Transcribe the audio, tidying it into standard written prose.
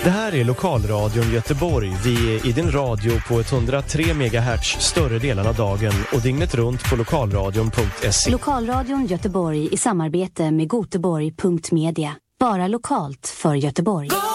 Det här är Lokalradion Göteborg. Vi är i din radio på 103 MHz större delen av dagen och dygnet runt på lokalradion.se. Lokalradion Göteborg i samarbete med Goteborg.media. Bara lokalt för Göteborg.